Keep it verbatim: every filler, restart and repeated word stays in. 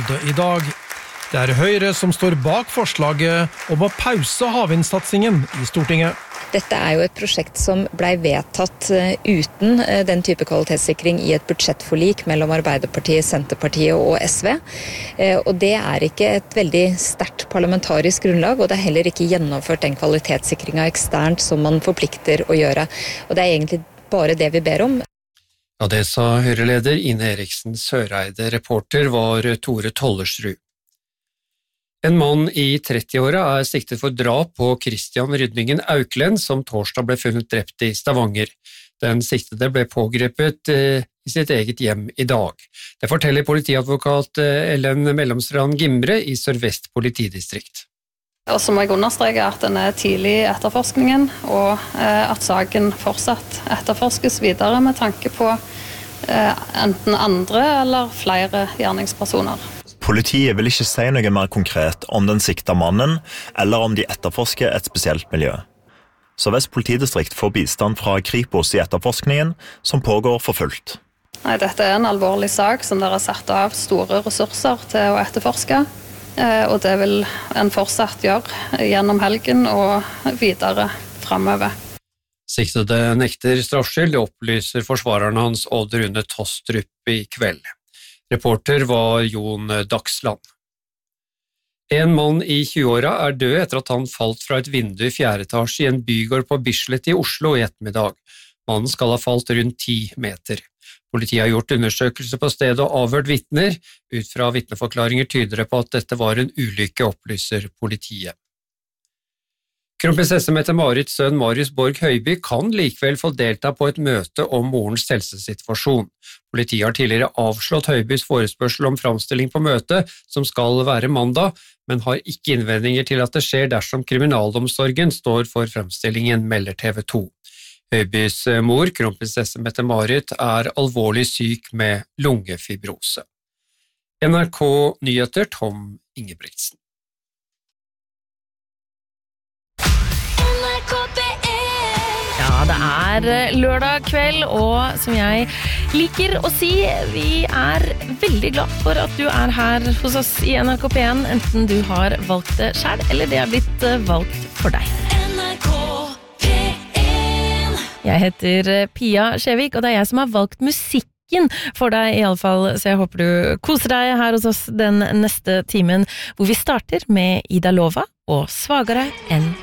rådet i dag. Det er Høyre som står bak forslaget om å pause havvindsatsingen i Stortinget. Dette er jo et prosjekt som ble vedtatt uten den type kvalitetssikring i et budsjettforlik mellom Arbeiderpartiet, Senterpartiet og S V. Og det er ikke et veldig sterkt parlamentarisk grunnlag, og det er heller ikke gjennomført den kvalitetssikringen eksternt som man forplikter å gjøre. Og det er egentlig bare det vi ber om. Ja, det sa Høyre-leder Ine Eriksen Søreide. Reporter var Tore Tollersrud. En mann i trettiåra er siktet for drap på Christian Rydningen Auklend, som torsdag ble funnet drept i Stavanger. Den siktede ble pågrepet eh, i sitt eget hjem i dag. Det forteller politiadvokat eh, Ellen Mellomstrand Gimre i Sør-Vest politidistrikt. Og så må jeg understreke at den er tidlig i etterforskningen, og eh, at saken fortsatt etterforskes videre med tanke på eh, enten andre eller flere gjerningspersoner. Politiet vil ikke si noe mer konkret om den sikta mannen, eller om de etterforsker et spesielt miljø. Sør-Vest politidistrikt får bistand fra Kripos i etterforskningen, som pågår for fullt. Nei, dette er en alvorlig sak som dere har satt av store ressurser til å etterforske, og det vil en fortsatt gjøre gjennom helgen og videre fremover. Siktede nekter straffskyld, det opplyser forsvareren hans Odd Rune Tostrup i kveld. Reporter var Jon Dagsland. En mann i tjueåra er død etter at han falt fra et vindu i fjerde etasje i en bygård på Bislett i Oslo i ettermiddag. Mannen skal ha falt rundt ti meter. Politiet har gjort undersøkelse på stedet og avhørt vitner. Ut fra vitneforklaringer tyder det på at dette var en ulykke, opplyser politiet. Kronprinsesse Mette-Marits sønn Marius Borg Høiby kan likevel få delta på et møte om morens helsesituasjon. Politiet har tidligere avslått Høibys forespørsel om framstilling på møtet, som skal være mandag, men har ikke innvendinger til at det skjer dersom kriminalomsorgen står for framstillingen, melder T V to. Høibys mor, kronprinsesse Mette-Marit, er alvorlig syk med lungefibrose. N R K Nyheter, Tom Ingebrigtsen. Ja, det er lørdag kveld, og som jeg liker å si, vi er veldig glad for at du er her hos oss i N R K P en, enten du har valgt det selv, eller det har blitt valgt for deg. N R K P en. Jeg heter Pia Skjevik, og det er jeg som har valgt musikken for deg i alle fall, så jeg håper du koser deg her hos oss den neste timen, hvor vi starter med Ida Lova og Svagere enn